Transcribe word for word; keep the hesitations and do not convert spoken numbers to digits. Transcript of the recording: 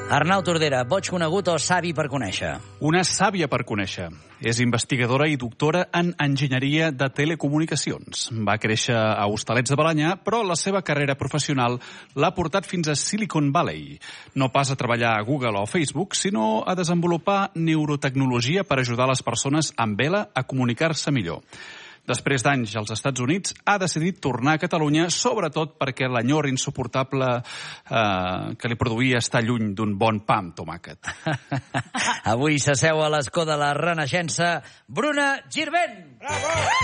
Arnau Tordera, boig conegut o savi per conèixer? Una sàvia per conèixer. És investigadora i doctora en enginyeria de telecomunicacions. Va créixer a Hostalets de Balenyà, però la seva carrera professional l'ha portat fins a Silicon Valley. No pas a treballar a Google o Facebook, sinó a desenvolupar neurotecnologia per ajudar les persones amb vela a comunicar-se millor. Després d'anys als Estats Units, ha decidit tornar a Catalunya, sobretot perquè l'enyor insuportable eh, que li produïa estar lluny d'un bon pa amb tomàquet. Avui s'asseu a l'escó de la Renaixença Bruna Girvent. Bravo!